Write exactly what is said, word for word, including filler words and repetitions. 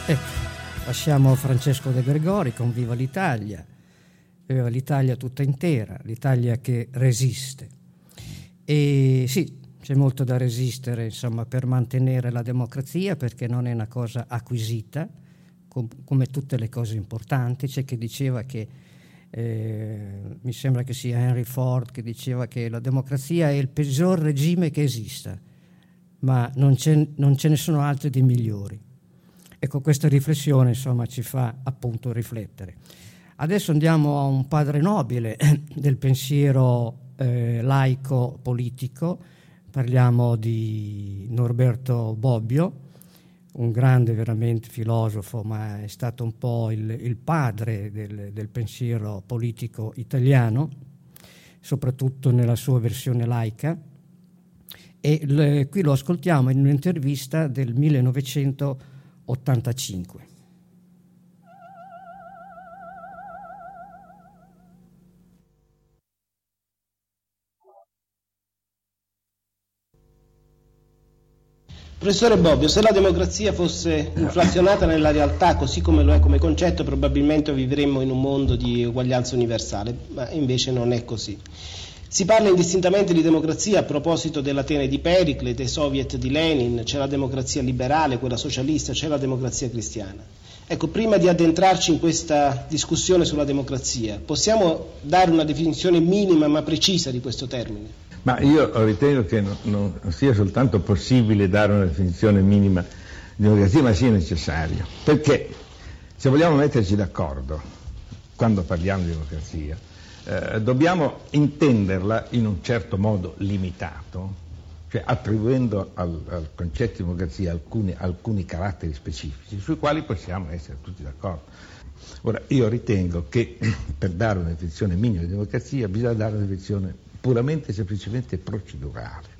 Ecco, lasciamo Francesco De Gregori con Viva l'Italia, Viva l'Italia tutta intera, l'Italia che resiste. E sì, c'è molto da resistere, insomma, per mantenere la democrazia, perché non è una cosa acquisita, com- come tutte le cose importanti. C'è chi diceva che, eh, mi sembra che sia Henry Ford, che diceva che la democrazia è il peggior regime che esista, ma non, c'è, non ce ne sono altri di migliori. Ecco, questa riflessione, insomma, ci fa appunto riflettere. Adesso andiamo a un padre nobile del pensiero eh, laico politico. Parliamo di Norberto Bobbio, un grande veramente filosofo, ma è stato un po' il, il padre del, del pensiero politico italiano, soprattutto nella sua versione laica. E le, qui lo ascoltiamo in un'intervista del millenovecentottantacinque. Professore Bobbio, se la democrazia fosse inflazionata nella realtà così come lo è come concetto, probabilmente vivremmo in un mondo di uguaglianza universale, ma invece non è così. Si parla indistintamente di democrazia a proposito dell'Atene di Pericle, dei soviet di Lenin, c'è la democrazia liberale, quella socialista, c'è la democrazia cristiana. Ecco, prima di addentrarci in questa discussione sulla democrazia, possiamo dare una definizione minima ma precisa di questo termine? Ma io ritengo che non, non sia soltanto possibile dare una definizione minima di democrazia, ma sia necessario. Perché se vogliamo metterci d'accordo, quando parliamo di democrazia, eh, dobbiamo intenderla in un certo modo limitato, cioè attribuendo al, al concetto di democrazia alcuni, alcuni caratteri specifici, sui quali possiamo essere tutti d'accordo. Ora, io ritengo che per dare una definizione minima di democrazia bisogna dare una definizione puramente e semplicemente procedurale.